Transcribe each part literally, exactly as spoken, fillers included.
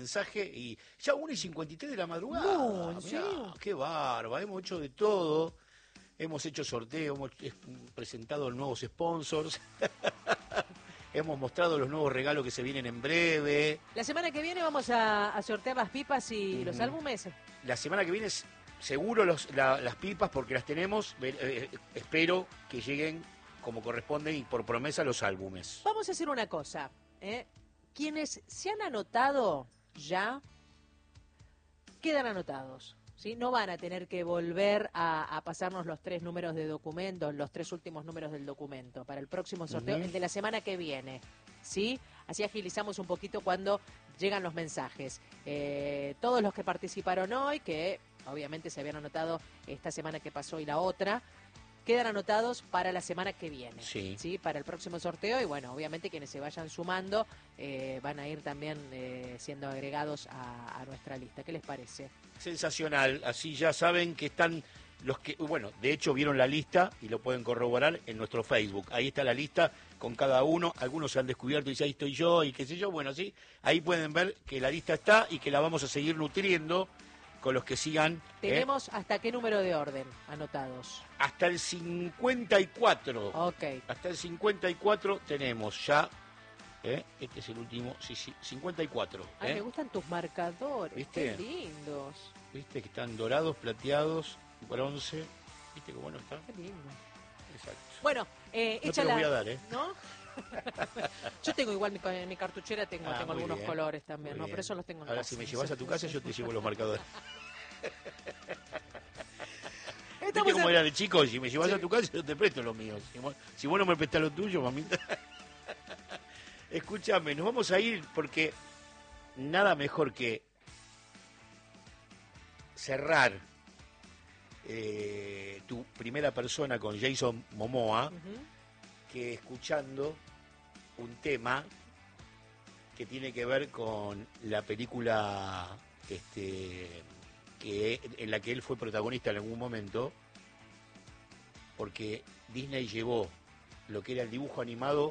mensaje y ya una y cincuenta y tres de la madrugada. No, ¿en Mirá, serio? qué barba, hemos hecho de todo, hemos hecho sorteo, hemos eh, presentado nuevos sponsors, hemos mostrado los nuevos regalos que se vienen en breve. La semana que viene vamos a, a sortear las pipas y Mm. los álbumes. La semana que viene es seguro los, la- las pipas porque las tenemos, eh, eh, espero que lleguen como corresponden y por promesa los álbumes. Vamos a hacer una cosa, ¿eh? Quienes se han anotado ya, quedan anotados, ¿sí? No van a tener que volver a, a pasarnos los tres números de documento, los tres últimos números del documento para el próximo sorteo, Ujú. el de la semana que viene, ¿sí? Así agilizamos un poquito cuando llegan los mensajes. Eh, todos los que participaron hoy, que obviamente se habían anotado esta semana que pasó y la otra, quedan anotados para la semana que viene, Sí. para el próximo sorteo y bueno, obviamente quienes se vayan sumando eh, van a ir también eh, siendo agregados a, a nuestra lista. ¿Qué les parece? Sensacional, así ya saben que están los que, bueno, de hecho vieron la lista y lo pueden corroborar en nuestro Facebook. Ahí está la lista con cada uno, algunos se han descubierto y dicen ahí estoy yo y qué sé yo, bueno, sí, ahí pueden ver que la lista está y que la vamos a seguir nutriendo con los que sigan. ¿eh? ¿Tenemos hasta qué número de orden anotados? Hasta el cincuenta y cuatro. Ok. Hasta el cincuenta y cuatro tenemos ya. ¿eh? Este es el último. Sí, sí, cincuenta y cuatro. Ay, ¿eh? me gustan tus marcadores. ¿Viste? Qué lindos. ¿Viste que están dorados, plateados, bronce? ¿Viste qué bueno está? Qué lindo. Exacto. Bueno, eh, No te échala. lo voy a dar, ¿eh? ¿No? Yo tengo igual mi, ca- en mi cartuchera, tengo, Ah, tengo muy algunos bien, colores también, muy ¿no? bien. Pero eso los tengo en Ahora, casa. si me llevas a tu casa, yo te llevo los marcadores. ¿Viste Estamos cómo en- era de chico? Si me llevas Sí. a tu casa, yo te presto los míos. Si vos, si vos no me prestás lo tuyo, mamita. Escúchame, nos vamos a ir porque nada mejor que cerrar eh, tu primera persona con Jason Momoa Ujú. que escuchando un tema que tiene que ver con la película este, que, en la que él fue protagonista en algún momento, porque Disney llevó lo que era el dibujo animado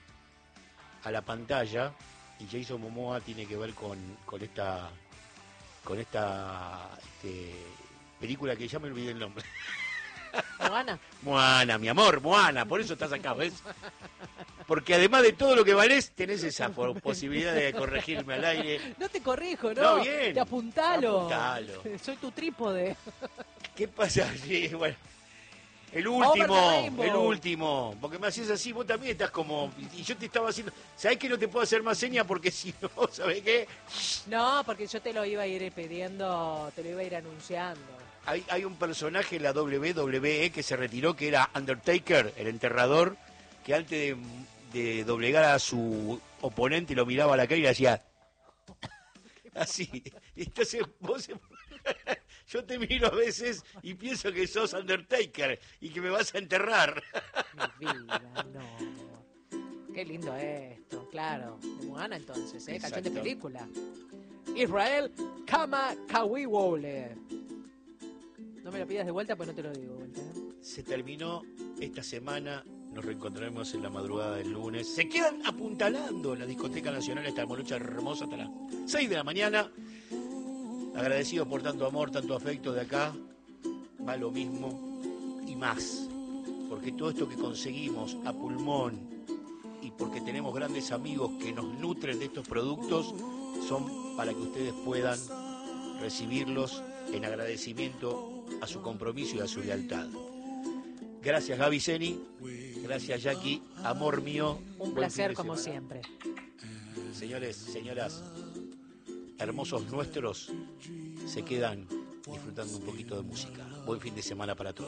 a la pantalla y Jason Momoa tiene que ver con, con esta con esta este, película que ya me olvidé el nombre. Moana. Moana, mi amor, Moana, por eso estás acá, ¿ves? Porque además de todo lo que valés, tenés esa por- posibilidad de corregirme al aire. No te corrijo, ¿no? No, bien. Te apuntalo. Apuntalo. Soy tu trípode. ¿Qué pasa? Sí, bueno. El Over the último, rainbow. el último. Porque me hacías así, vos también estás como... Y yo te estaba haciendo... ¿Sabés que no te puedo hacer más señas? Porque si no, ¿sabés qué? No, porque yo te lo iba a ir pidiendo, te lo iba a ir anunciando. Hay, hay un personaje en la doble u doble u e que se retiró, que era Undertaker, el enterrador, que antes de, de doblegar a su oponente lo miraba a la cara y le hacía... Así. Y entonces vos... Yo te miro a veces y pienso que sos Undertaker y que me vas a enterrar. Mi vida, no. Qué lindo esto, claro. De Moana entonces, ¿eh? Canción de Exacto. película. Israel Kama Kawiwole. No me lo pidas de vuelta, pues no te lo digo de vuelta. ¿eh? Se terminó esta semana, nos reencontraremos en la madrugada del lunes. Se quedan apuntalando la Discoteca Nacional, esta morocha hermosa hasta las seis de la mañana. Agradecido por tanto amor, tanto afecto de acá, va lo mismo y más. Porque todo esto que conseguimos a pulmón y porque tenemos grandes amigos que nos nutren de estos productos, son para que ustedes puedan recibirlos en agradecimiento a su compromiso y a su lealtad. Gracias Gaby Zeni, gracias Jackie, amor mío. Un buen fin placer de como semana. siempre. Señores, señoras, hermosos nuestros, se quedan disfrutando un poquito de música. Buen fin de semana para todos.